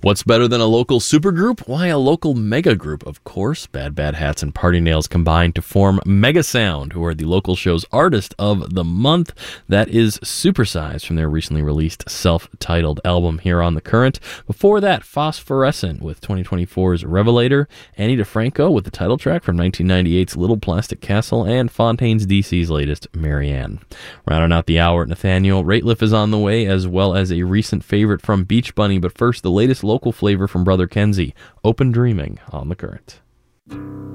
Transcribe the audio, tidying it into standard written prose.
What's better than a local supergroup? Why, a local mega group, of course. Bad Bad Hats and Party Nails combined to form Mega Sound, who are the local show's artist of the month. That is Supersize from their recently released self-titled album here on The Current. Before that, Phosphorescent with 2024's Revelator, Annie DeFranco with the title track from 1998's Little Plastic Castle, and Fontaines DC's latest, Marianne. Rounding out the hour at Nathaniel, Rateliff is on the way, as well as a recent favorite from Beach Bunny, but first, the latest local flavor from Brother Kenzie, Open Dreaming on The Current.